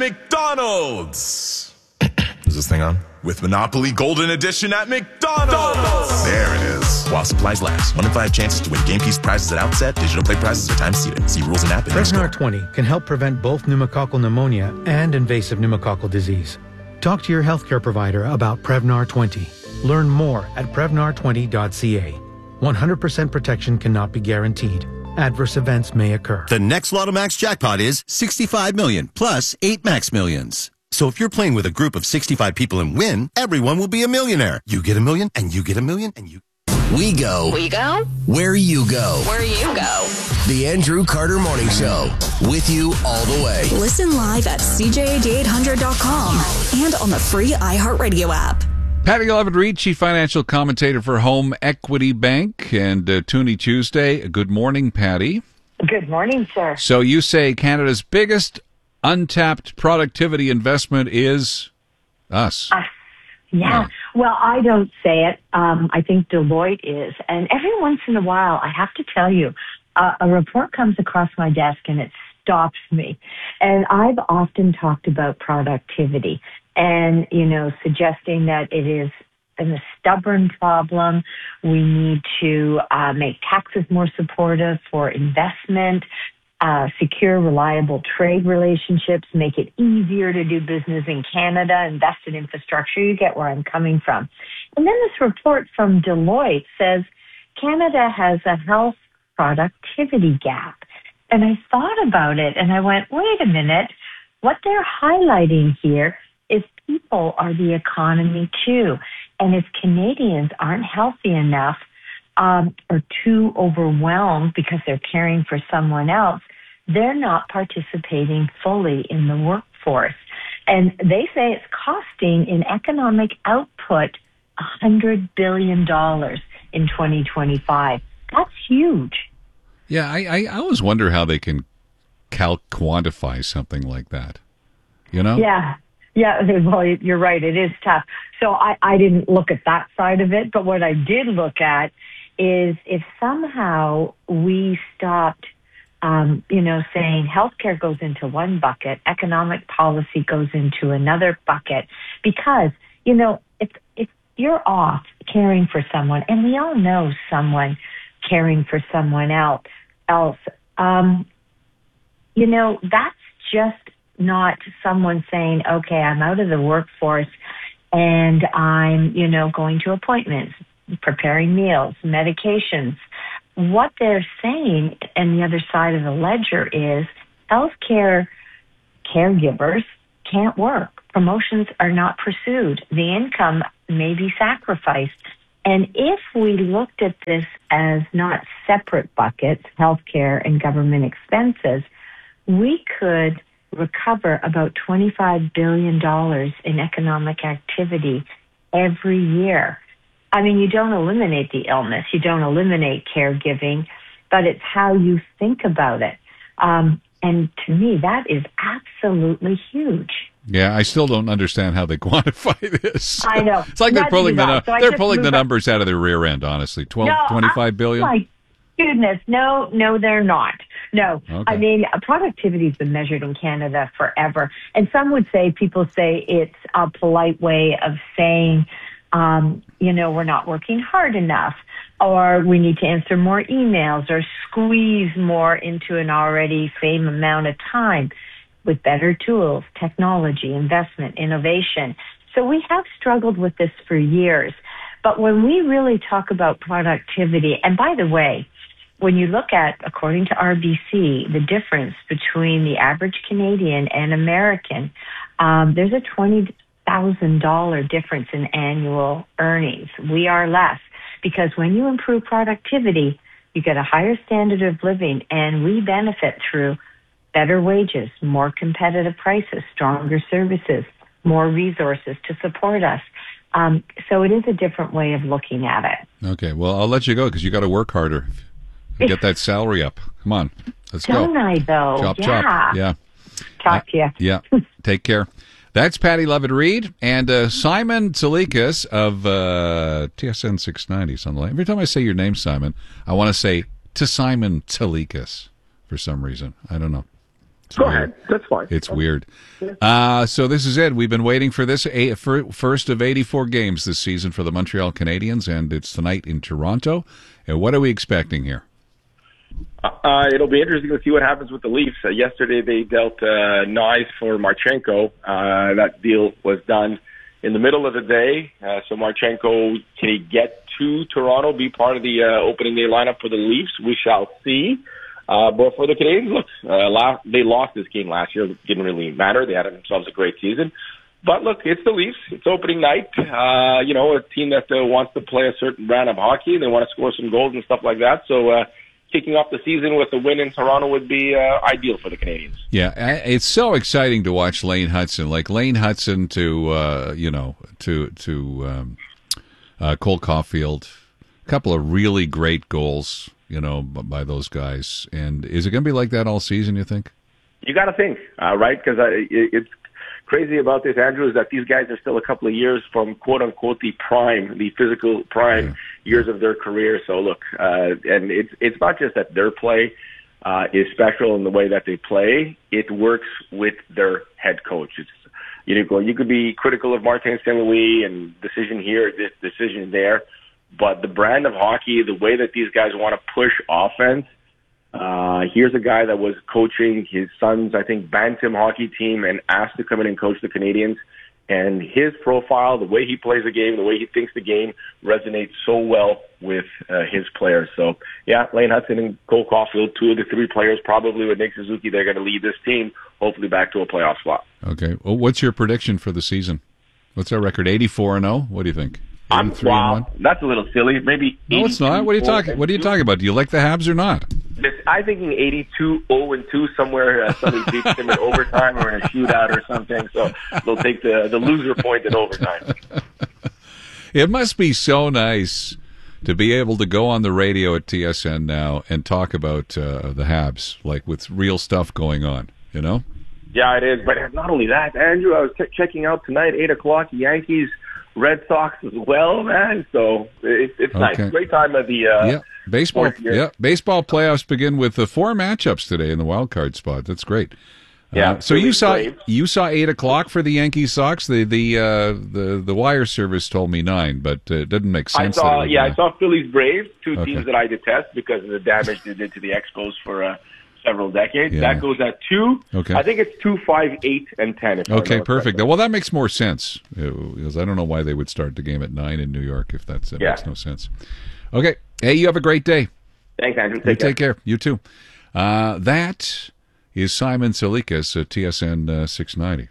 S18: McDonald's. Is this thing on? With Monopoly Golden Edition at McDonald's. There it is. While supplies last. One in five chances to win game piece prizes at outset. Digital play prizes are time seated. See rules and app in your store.
S19: Prevnar twenty can help prevent both pneumococcal pneumonia and invasive pneumococcal disease. Talk to your healthcare provider about Prevnar twenty. Learn more at prevnar twenty dot c a. one hundred percent protection cannot be guaranteed. Adverse events may occur.
S20: The next Lotto Max jackpot is sixty-five million plus eight Max Millions. So if you're playing with a group of sixty-five people and win, everyone will be a millionaire. You get a million, and you get a million, and you...
S5: We go.
S8: We go?
S5: Where you go.
S8: Where you go.
S5: The Andrew Carter Morning Show. With you all the way.
S22: Listen live at c j a d eight hundred dot com and on the free iHeartRadio app.
S2: Patty Levitt-Reed, Chief Financial Commentator for Home Equity Bank, and uh, Toonie Tuesday. Good morning, Patty.
S23: Good morning, sir.
S2: So you say Canada's biggest untapped productivity investment is us.
S23: Uh, yeah. yeah. Well, I don't say it. Um, I think Deloitte is. And every once in a while, I have to tell you, uh, a report comes across my desk and it stops me. And I've often talked about productivity and, you know, suggesting that it is a stubborn problem. We need to uh, make taxes more supportive for investment. Uh, secure, reliable trade relationships, make it easier to do business in Canada, invest in infrastructure. You get where I'm coming from. And then this report from Deloitte says Canada has a health productivity gap. And I thought about it and I went, wait a minute. What they're highlighting here is people are the economy too. And if Canadians aren't healthy enough, Um, or too overwhelmed because they're caring for someone else, they're not participating fully in the workforce. And they say it's costing in economic output one hundred billion dollars in twenty twenty-five. That's huge.
S2: Yeah, I, I, I always wonder how they can cal- quantify something like that. You know?
S23: Yeah. Yeah, well, you're right. It is tough. So I, I didn't look at that side of it, but what I did look at is if somehow we stopped um, you know, saying healthcare goes into one bucket, economic policy goes into another bucket, because, you know, if, if you're off caring for someone, and we all know someone caring for someone else, else, um, you know, that's just not someone saying, okay, I'm out of the workforce and I'm, you know, going to appointments, preparing meals, medications. What they're saying, and the other side of the ledger, is healthcare caregivers can't work. Promotions are not pursued. The income may be sacrificed. And if we looked at this as not separate buckets, healthcare and government expenses, we could recover about twenty-five billion dollars in economic activity every year. I mean, you don't eliminate the illness, you don't eliminate caregiving, but it's how you think about it. Um, and to me, that is absolutely huge.
S2: Yeah, I still don't understand how they quantify this.
S23: I know.
S2: It's like they're
S23: Not
S2: pulling the
S23: either.
S2: nu-
S23: So I
S2: they're
S23: just
S2: pulling the
S23: move on.
S2: numbers out of their rear end. Honestly, twelve,
S23: No,
S2: twenty-five billion.
S23: Oh my goodness, no, no, they're not. No,
S2: Okay.
S23: I mean, productivity has been measured in Canada forever, and some would say, people say it's a polite way of saying, um, you know, we're not working hard enough, or we need to answer more emails, or squeeze more into an already same amount of time with better tools, technology, investment, innovation. So we have struggled with this for years. But when we really talk about productivity, and by the way, when you look at, according to R B C, the difference between the average Canadian and American, um, there's a twenty thousand dollars difference in annual earnings. We are less, because when you improve productivity, you get a higher standard of living, and we benefit through better wages, more competitive prices, stronger services, more resources to support us. Um, so it is a different way of looking at it.
S2: Okay, well, I'll let you go because you got to work harder and get that salary up. Come on, let's go.
S23: Don't I, though?
S2: Chop,
S23: yeah.
S2: chop. Yeah.
S23: Talk to you.
S2: Yeah. Take care. That's Patty Levitt-Reid and uh, Simon Tsalikas of uh, T S N six ninety. On the line. Every time I say your name, Simon, I want to say to Simon Tsalikas for some reason. I don't know. It's
S1: Go
S2: weird.
S1: ahead. That's fine.
S2: It's weird. Uh, so this is it. We've been waiting for this a, for, first of eighty-four games this season for the Montreal Canadiens, and it's tonight in Toronto. And what are we expecting here?
S1: Uh, it'll be interesting to see what happens with the Leafs. Uh, yesterday they dealt uh, Knies for Marchenko. Uh, that deal was done in the middle of the day. Uh, so Marchenko, can he get to Toronto, be part of the uh, opening day lineup for the Leafs? We shall see. Uh, but for the Canadiens, look, uh, last, they lost this game last year. It didn't really matter. They had themselves a great season. But look, it's the Leafs. It's opening night. Uh, you know, a team that uh, wants to play a certain brand of hockey. They want to score some goals and stuff like that. So uh, kicking off the season with a win in Toronto would be uh, ideal for the Canadiens.
S2: Yeah, it's so exciting to watch Lane Hudson. Like Lane Hudson to, uh, you know, to, to um, uh, Cole Caulfield. A couple of really great goals, you know, by those guys. And is it going to be like that all season, you think?
S1: You got to think, uh, right? Because it, it's crazy about this, Andrew, is that these guys are still a couple of years from quote-unquote the prime, the physical prime yeah. years of their career. So, look, uh, and it's it's not just that their play uh, is special in the way that they play. It works with their head coach. It's, you know, you could be critical of Martin Saint-Louis and decision here, this decision there, but the brand of hockey, the way that these guys want to push offense, uh, here's a guy that was coaching his son's, I think, Bantam hockey team and asked to come in and coach the Canadiens. And his profile, the way he plays the game, the way he thinks the game resonates so well with uh, his players. So, yeah, Lane Hudson and Cole Caulfield, two of the three players, probably with Nick Suzuki, they're going to lead this team, hopefully back to a playoff spot.
S2: Okay. Well, what's your prediction for the season? What's our record? eighty-four and oh? What do you think?
S1: I'm wow. That's a little silly. Maybe
S2: no, it's not. What are you talking? What are you talking about? Do you like the Habs or not?
S1: This, I'm thinking eighty-two, oh and two somewhere. Uh, somebody beats them in overtime or in a shootout or something. So they'll take the the loser point in overtime.
S2: It must be so nice to be able to go on the radio at T S N now and talk about uh, the Habs, like with real stuff going on. You know?
S1: Yeah, it is. But not only that, Andrew, I was ch- checking out tonight, eight o'clock, Yankees. Red Sox as well, man. So it, it's
S2: okay.
S1: nice. Great time of the uh,
S2: yeah. Baseball,
S1: fourth year.
S2: yeah. Baseball playoffs begin with the four matchups today in the wild card spot. That's great.
S1: Yeah.
S2: Uh, so you saw
S1: Braves.
S2: you saw eight o'clock for the Yankees Sox. The the uh, the the wire service told me nine, but uh, it didn't make
S1: I
S2: sense.
S1: saw,
S2: that it
S1: yeah,
S2: was
S1: I saw Phillies Braves, two
S2: Okay.
S1: teams that I detest because of the damage they did to the Expos for uh, several decades.
S2: Yeah.
S1: That goes at two.
S2: Okay.
S1: I think it's two, five, eight, and ten. If I
S2: Okay,
S1: remember
S2: perfect.
S1: correctly.
S2: Well, that makes more sense uh, because I don't know why they would start the game at nine in New York if that's that
S1: Yeah.
S2: makes no sense. Okay, hey, you have a great day.
S1: Thanks, Andrew.
S2: You
S1: Take care.
S2: take care. You too. Uh, that is Simon Salikas at T S N uh, six ninety.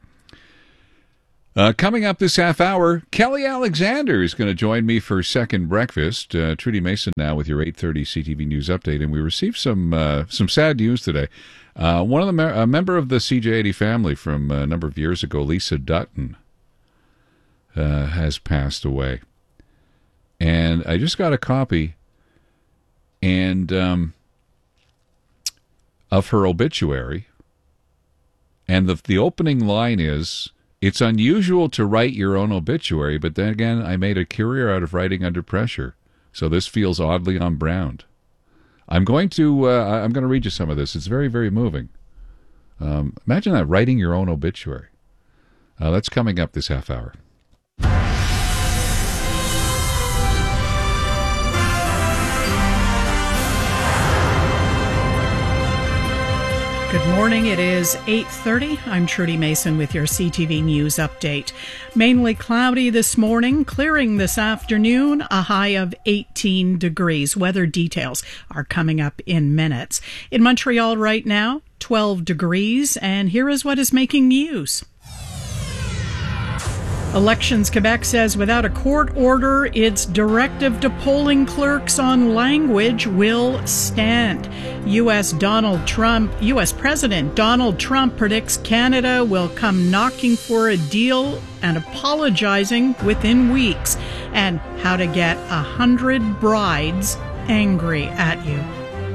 S2: Uh, coming up this half hour, Kelly Alexander is going to join me for Second Breakfast. Uh, Trudy Mason now with your eight thirty C T V News Update, and we received some uh, some sad news today. Uh, one of the me- a member of the C J eighty family from a number of years ago, Lisa Dutton, uh, has passed away, and I just got a copy, and um, of her obituary, and the the opening line is, "It's unusual to write your own obituary, but then again, I made a career out of writing under pressure, so this feels oddly on brand." I'm going to uh, I'm going to read you some of this. It's very, very moving. Um, imagine that, writing your own obituary. Uh, that's coming up this half hour.
S7: Good morning. It is eight thirty. I'm Trudy Mason with your C T V News Update. Mainly cloudy this morning, clearing this afternoon, a high of eighteen degrees. Weather details are coming up in minutes. In Montreal right now, twelve degrees, and here is what is making news. Elections Quebec says without a court order, its directive to polling clerks on language will stand. U S Donald Trump, U S President Donald Trump predicts Canada will come knocking for a deal and apologizing within weeks. And how to get a hundred brides angry at you.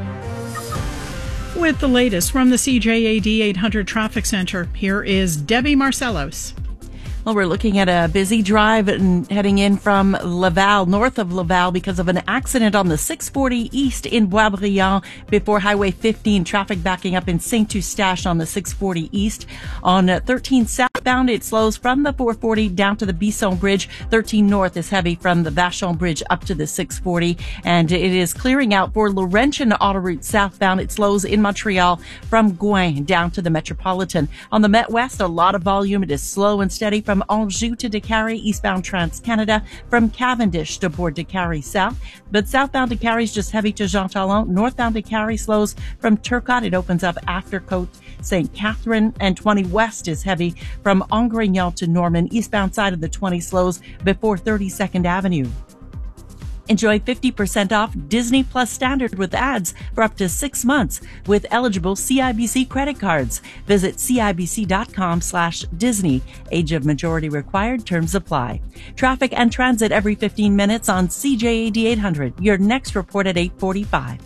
S7: With the latest from the C J A D eight hundred Traffic Center, here is Debbie Marcellos.
S3: Well, we're looking at a busy drive and heading in from Laval, north of Laval, because of an accident on the six forty east in Boisbriand before Highway fifteen. Traffic backing up in Saint Eustache on the six forty east. On thirteen southbound, it slows from the four forty down to the Bisson Bridge. thirteen north is heavy from the Vachon Bridge up to the six forty. And it is clearing out for Laurentian Autoroute southbound. It slows in Montreal from Gouin down to the Metropolitan. On the Met West, a lot of volume. It is slow and steady from Anjou to Décarie, eastbound Trans-Canada, from Cavendish to Port Décarie south. But southbound Décarie is just heavy to Jean Talon. Northbound Décarie slows from Turcotte. It opens up after Côte Saint Catherine. And twenty west is heavy from Angrignon to Norman. Eastbound side of the twenty slows before thirty-second Avenue. Enjoy fifty percent off Disney Plus Standard with ads for up to six months with eligible C I B C credit cards. Visit cibc.com slash Disney. Age of majority required. Terms apply. Traffic and transit every fifteen minutes on C J A D eight hundred. Your next report at eight forty-five.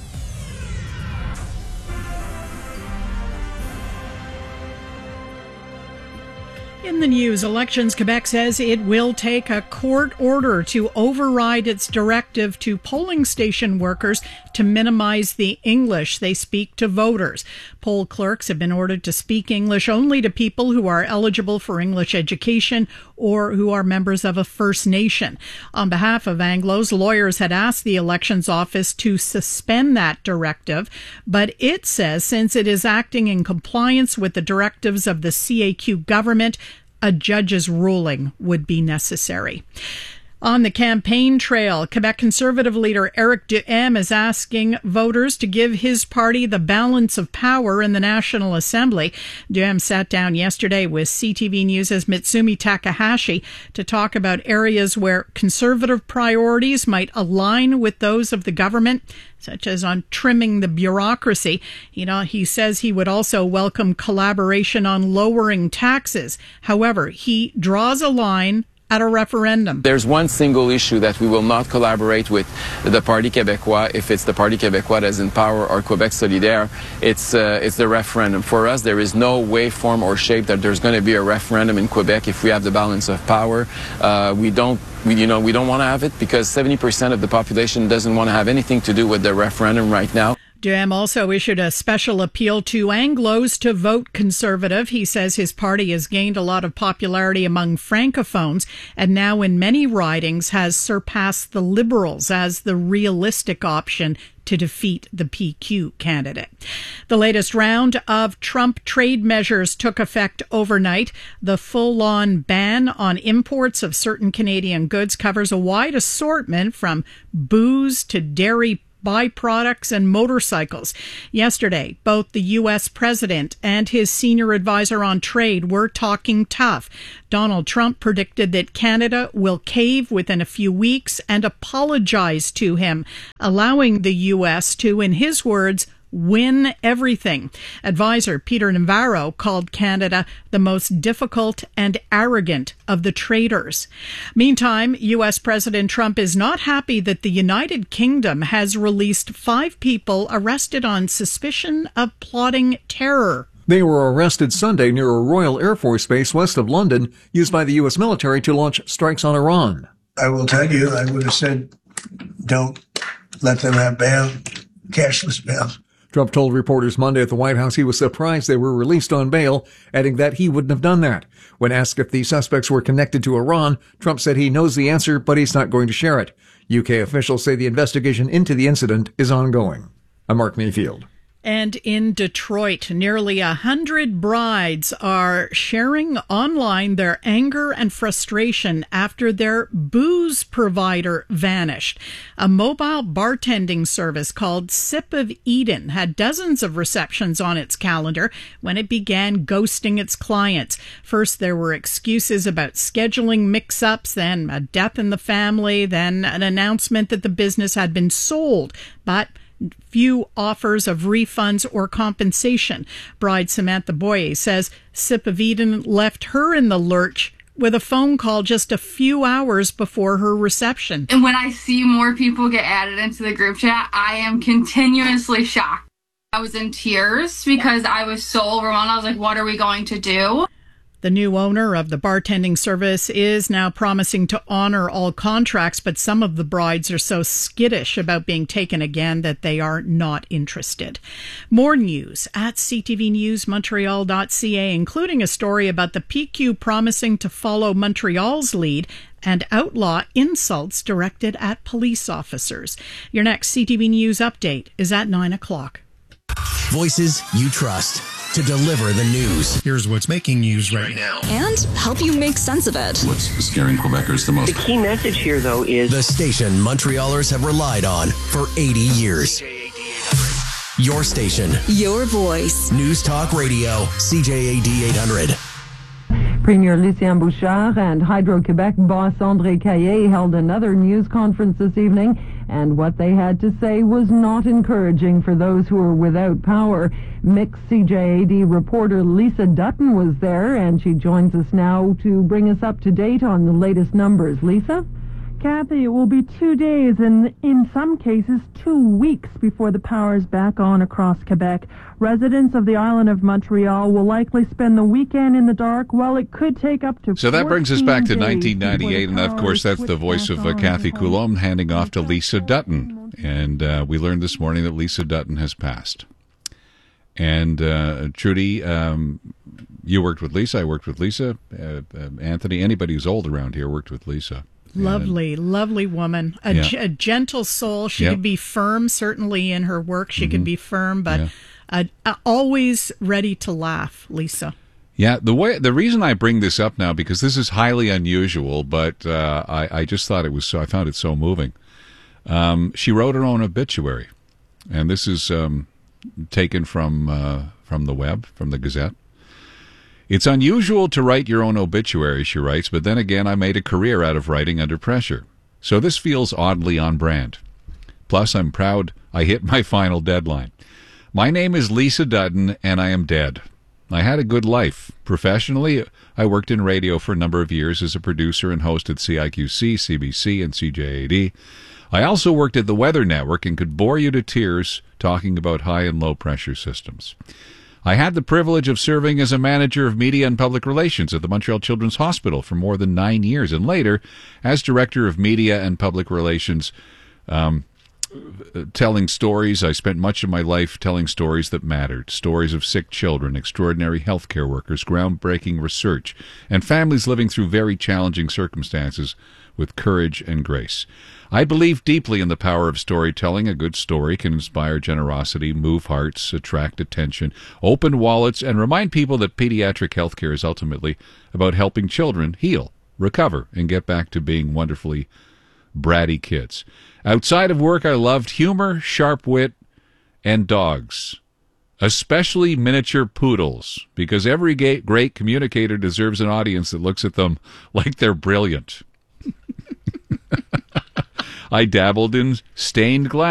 S7: In the news, Elections Quebec says it will take a court order to override its directive to polling station workers to minimize the English they speak to voters. Poll clerks have been ordered to speak English only to people who are eligible for English education or who are members of a First Nation. On behalf of Anglos, lawyers had asked the Elections Office to suspend that directive, but it says since it is acting in compliance with the directives of the C A Q government, a judge's ruling would be necessary. On the campaign trail, Quebec Conservative leader Éric Duhaime is asking voters to give his party the balance of power in the National Assembly. Duhaime sat down yesterday with C T V News' Mitsumi Takahashi to talk about areas where Conservative priorities might align with those of the government, such as on trimming the bureaucracy. You know, he says he would also welcome collaboration on lowering taxes. However, he draws a line at a referendum.
S4: There's one single issue that we will not collaborate with the Parti Québécois if it's the Parti Québécois that's in power or Québec Solidaire. It's uh, it's the referendum. For us, there is no way, form, or shape that there's going to be a referendum in Quebec if we have the balance of power. Uh, we don't we, you know, we don't want to have it because seventy percent of the population doesn't want to have anything to do with the referendum right now.
S7: Duhem also issued a special appeal to Anglos to vote Conservative. He says his party has gained a lot of popularity among Francophones and now in many ridings has surpassed the Liberals as the realistic option to defeat the P Q candidate. The latest round of Trump trade measures took effect overnight. The full-on ban on imports of certain Canadian goods covers a wide assortment from booze to dairy byproducts and motorcycles. Yesterday, both the U S president and his senior advisor on trade were talking tough. Donald Trump predicted that Canada will cave within a few weeks and apologize to him, allowing the U S to, in his words, win everything. Advisor Peter Navarro called Canada the most difficult and arrogant of the traders. Meantime, U S President Trump is not happy that the United Kingdom has released five people arrested on suspicion of plotting terror.
S6: They were arrested Sunday near a Royal Air Force base west of London, used by the U S military to launch strikes on Iran.
S9: I will tell you, I would have said, don't let them have bail, cashless bail.
S6: Trump told reporters Monday at the White House he was surprised they were released on bail, adding that he wouldn't have done that. When asked if the suspects were connected to Iran, Trump said he knows the answer, but he's not going to share it. U K officials say the investigation into the incident is ongoing. I'm Mark Mayfield.
S7: And in Detroit, nearly a hundred brides are sharing online their anger and frustration after their booze provider vanished. A mobile bartending service called Sip of Eden had dozens of receptions on its calendar when it began ghosting its clients. First, there were excuses about scheduling mix-ups, then a death in the family, then an announcement that the business had been sold. But few offers of refunds or compensation. Bride Samantha Boye says Sip of Eden left her in the lurch with a phone call just a few hours before her reception.
S10: And when I see more people get added into the group chat, I am continuously shocked. I was in tears because I was so overwhelmed. I was like, what are we going to do?
S7: The new owner of the bartending service is now promising to honor all contracts, but some of the brides are so skittish about being taken again that they are not interested. More news at c t v news montreal dot c a, including a story about the P Q promising to follow Montreal's lead and outlaw insults directed at police officers. Your next C T V News update is at nine o'clock.
S5: Voices you trust to deliver the news.
S11: Here's what's making news right now.
S22: And help you make sense of it.
S12: What's scaring Quebecers the most?
S21: The key message here, though, is
S5: the station Montrealers have relied on for eighty years. Your station.
S22: Your voice.
S5: News Talk Radio, C J A D eight hundred.
S24: Premier Lucien Bouchard and Hydro-Quebec boss André Caillé held another news conference this evening, and what they had to say was not encouraging for those who are without power. Mix C J A D reporter Lisa Dutton was there, and she joins us now to bring us up to date on the latest numbers. Lisa?
S26: Kathy, it will be two days and, in some cases, two weeks before the power is back on across Quebec. Residents of the island of Montreal will likely spend the weekend in the dark, while it could take up to
S2: So that brings us back to nineteen ninety-eight, and of course that's the voice of uh, Kathy Coulombe handing off to Lisa Dutton. And uh, we learned this morning that Lisa Dutton has passed. And uh, Trudy, um, you worked with Lisa, I worked with Lisa. Uh, uh, Anthony, anybody who's old around here worked with Lisa.
S7: Lovely, and, lovely woman. A, yeah. g- a gentle soul. She yep. could be firm, certainly in her work. She mm-hmm. could be firm, but yeah. uh, uh, always ready to laugh, Lisa.
S2: Yeah, the way the reason I bring this up now, because this is highly unusual, but uh, I, I just thought it was so, I found it so moving. Um, she wrote her own obituary, and this is um, taken from uh, from the web, from the Gazette. It's unusual to write your own obituary, she writes, but then again, I made a career out of writing under pressure. So this feels oddly on brand. Plus, I'm proud I hit my final deadline. My name is Lisa Dutton, and I am dead. I had a good life. Professionally, I worked in radio for a number of years as a producer and host at C I Q C, C B C, and C J A D. I also worked at the Weather Network and could bore you to tears talking about high and low pressure systems. I had the privilege of serving as a manager of media and public relations at the Montreal Children's Hospital for more than nine years, and later as director of media and public relations, um, telling stories. I spent much of my life telling stories that mattered, stories of sick children, extraordinary healthcare workers, groundbreaking research, and families living through very challenging circumstances with courage and grace. I believe deeply in the power of storytelling. A good story can inspire generosity, move hearts, attract attention, open wallets, and remind people that pediatric healthcare is ultimately about helping children heal, recover, and get back to being wonderfully bratty kids. Outside of work, I loved humor, sharp wit, and dogs, especially miniature poodles, because every great communicator deserves an audience that looks at them like they're brilliant. I dabbled in stained glass.